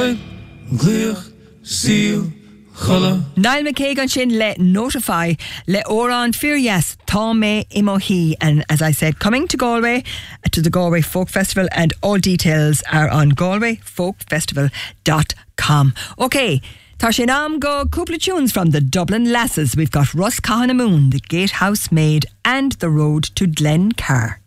Galway, Gleach, Seal, Chola. Niall McKagan sin le Notify, le Oran Furias, Tame Imohi. And as I said, coming to Galway, to the Galway Folk Festival, and all details are on galwayfolkfestival.com. Okay, tá sin am go cúpla tunes from the Dublin Lasses. We've got Russ Cahan Moon, The Gatehouse Maid, and The Road to Glencar.